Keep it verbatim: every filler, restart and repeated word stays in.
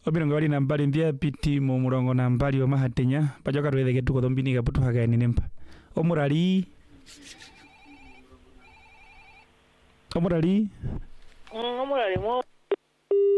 Omirongo bali na mbali ndia piti mu murongo na mbali wa mahatenya pajoka twethege tuko thombini gaputu haga ni nempa omurali omurali omurali mo